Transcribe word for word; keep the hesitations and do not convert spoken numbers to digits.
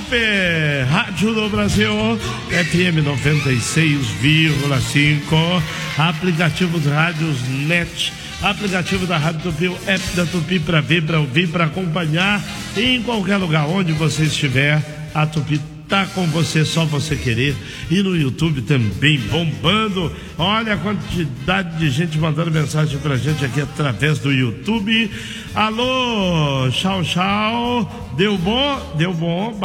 Super Rádio do Brasil, F M noventa e seis vírgula cinco, aplicativos rádios net, aplicativo da Rádio Tupi, o app da Tupi para ver, para ouvir, para acompanhar em qualquer lugar onde você estiver. A Tupi tá com você, só você querer. E no YouTube também bombando. Olha a quantidade de gente mandando mensagem pra gente aqui através do YouTube. Alô, tchau, tchau. Deu bom? Deu bom.